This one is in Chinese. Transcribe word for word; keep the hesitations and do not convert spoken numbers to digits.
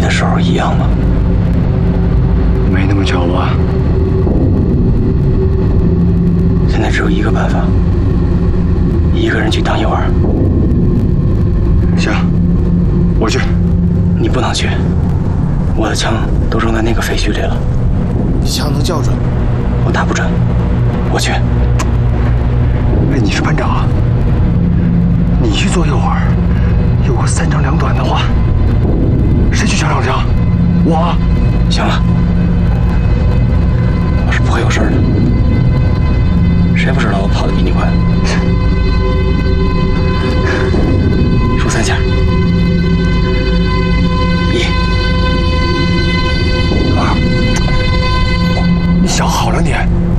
的时候一样吗？ 没那么巧吧？ 现在只有一个办法，一个人去当诱饵。 行，我去。 你不能去，我的枪都扔在那个废墟里了。 枪能校准， 我打不准。我去。 哎，你是班长啊？你去做诱饵，有个三长两短的话，谁去抢两枪？我啊。 行了，我是不会有事的。谁不知道我跑得比你快？数三下，一、 二，你想好了你？